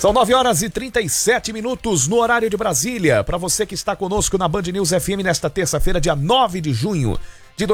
São 9h37 no horário de Brasília. Para você que está conosco na Band News FM nesta terça-feira, dia 9 de junho de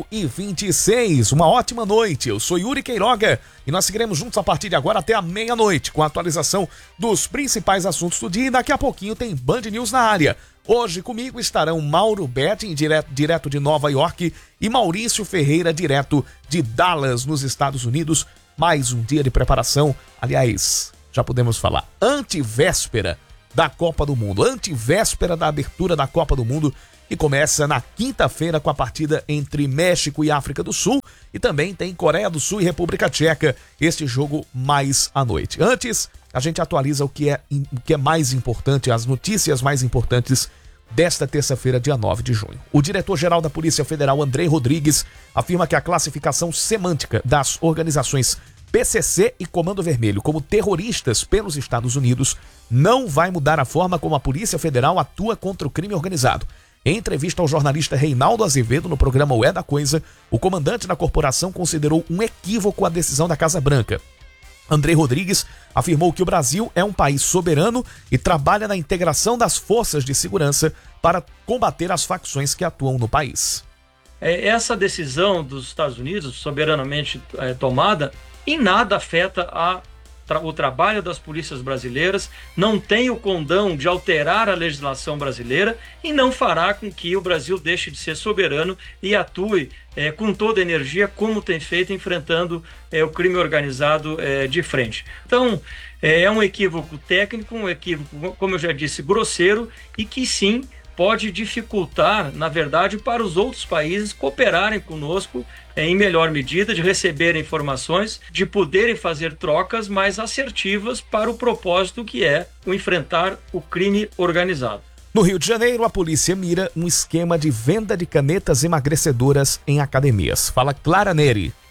2026. Uma ótima noite. Eu sou Yuri Queiroga e nós seguiremos juntos a partir de agora até a meia-noite com a atualização dos principais assuntos do dia. E daqui a pouquinho tem Band News na área. Hoje comigo estarão Mauro Betting, direto de Nova York, e Maurício Ferreira, direto de Dallas, nos Estados Unidos. Mais um dia de preparação, aliás, já podemos falar, antivéspera da Copa do Mundo, antivéspera da abertura da Copa do Mundo, que começa na quinta-feira com a partida entre México e África do Sul, e também tem Coreia do Sul e República Tcheca, este jogo mais à noite. Antes, a gente atualiza o que é mais importante, as notícias mais importantes desta terça-feira, dia 9 de junho. O diretor-geral da Polícia Federal, Andrei Rodrigues, afirma que a classificação semântica das organizações PCC e Comando Vermelho como terroristas pelos Estados Unidos não vai mudar a forma como a Polícia Federal atua contra o crime organizado. Em entrevista ao jornalista Reinaldo Azevedo no programa O É da Coisa, o comandante da corporação considerou um equívoco a decisão da Casa Branca. Andrei Rodrigues afirmou que o Brasil é um país soberano e trabalha na integração das forças de segurança para combater as facções que atuam no país. Essa decisão dos Estados Unidos, soberanamente tomada, em nada afeta o trabalho das polícias brasileiras, não tem o condão de alterar a legislação brasileira e não fará com que o Brasil deixe de ser soberano e atue com toda a energia, como tem feito, enfrentando o crime organizado de frente. Então, é um equívoco técnico, um equívoco, como eu já disse, grosseiro, e que sim pode dificultar, na verdade, para os outros países cooperarem conosco em melhor medida, de receberem informações, de poderem fazer trocas mais assertivas para o propósito que é o enfrentar o crime organizado. No Rio de Janeiro, a polícia mira um esquema de venda de canetas emagrecedoras em academias. Fala Clara Neri.